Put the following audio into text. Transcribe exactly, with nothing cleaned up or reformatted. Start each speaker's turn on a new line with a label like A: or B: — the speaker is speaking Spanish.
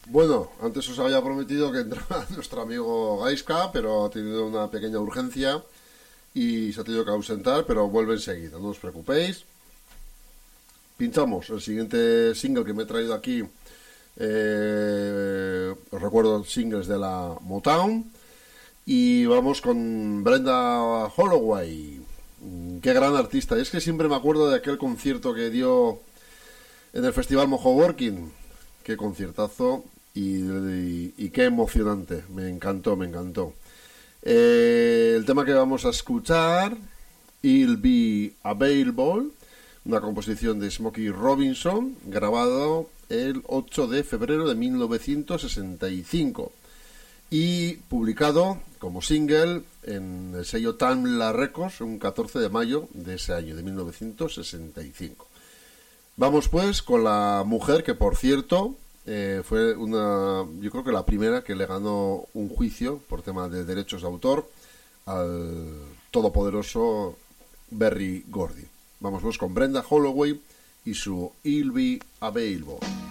A: Bueno, antes os había prometido que entraba nuestro amigo Gaiska, pero ha tenido una pequeña urgencia y se ha tenido que ausentar, pero vuelve enseguida, no os preocupéis. Pinchamos el siguiente single que me he traído aquí. Eh, os recuerdo singles de la Motown. Y vamos con Brenda Holloway. Qué gran artista. Y es que siempre me acuerdo de aquel concierto que dio en el Festival Mojo Working. Qué conciertazo y, y, y qué emocionante. Me encantó, me encantó. Eh, el tema que vamos a escuchar, I'll Be Available, una composición de Smokey Robinson, grabado el ocho de febrero de mil novecientos sesenta y cinco y publicado como single en el sello Tamla Records un catorce de mayo de ese año, de mil novecientos sesenta y cinco. Vamos pues con la mujer que, por cierto, eh, fue una, yo creo que la primera que le ganó un juicio por tema de derechos de autor al todopoderoso Berry Gordy. Vamos pues con Brenda Holloway y su I'll Be Available.